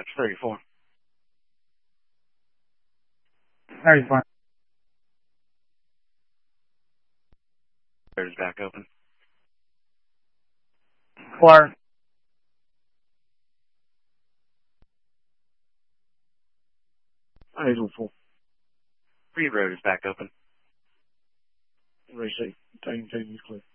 Dispatch 34. 34. There's back open. Clark. Hazelful. Reed Road is back open. Receipt. Taking clear.